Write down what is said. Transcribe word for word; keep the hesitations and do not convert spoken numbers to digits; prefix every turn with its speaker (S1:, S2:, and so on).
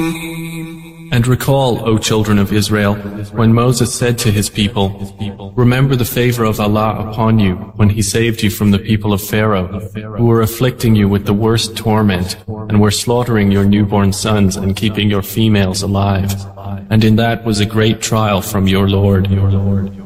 S1: And recall, O children of Israel, when Moses said to his people, remember the favor of Allah upon you when He saved you from the people of Pharaoh, who were afflicting you with the worst torment, and were slaughtering your newborn sons and keeping your females alive. And in that was a great trial from your Lord.